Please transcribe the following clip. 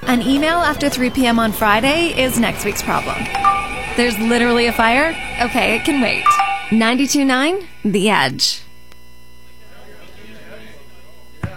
An email after 3 p.m. on Friday is next week's problem. There's literally a fire? Okay, it can wait. 92.9 The Edge.